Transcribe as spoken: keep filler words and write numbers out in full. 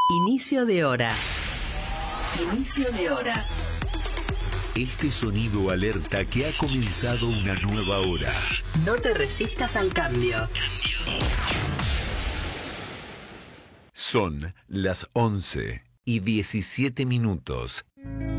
Inicio de hora. Inicio de hora. Este sonido alerta que ha comenzado una nueva hora. No te resistas al cambio. Son las once y diecisiete minutos.